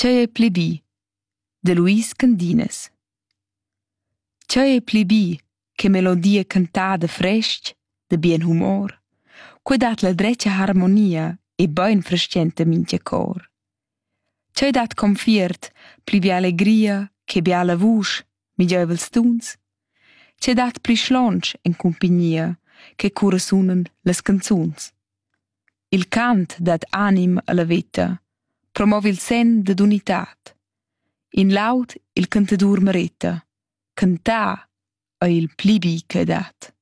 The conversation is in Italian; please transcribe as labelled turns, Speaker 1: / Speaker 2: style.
Speaker 1: Tgei ei pli bi? De Luis Candinas. Tgei ei pli bi che melodia cantada fresc, de bien humor, quei dat la dretga harmonia e bein frestgenta mintga cor. Tgei dat confiert pli bia allegria che bia la vusch, migeivels tuns. Tgei dat pli schlonsch en cumpignia che cura sunan las canzuns. Il cant dat anim alla veta, promovi il sen d'ad unitat. In laud il cantadur mereta, cantar ei il pli bi che dat.